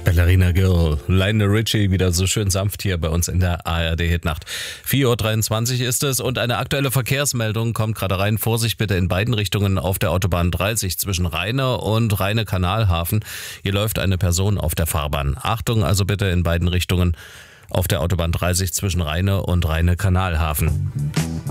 Ballerina Girl, Lionel Richie, wieder so schön sanft hier bei uns in der ARD-Hitnacht. 4:23 Uhr ist es und eine aktuelle Verkehrsmeldung kommt gerade rein. Vorsicht bitte in beiden Richtungen auf der Autobahn 30 zwischen Rheine und Rheine-Kanalhafen. Hier läuft eine Person auf der Fahrbahn. Achtung also bitte in beiden Richtungen auf der Autobahn 30 zwischen Rheine und Rheine-Kanalhafen.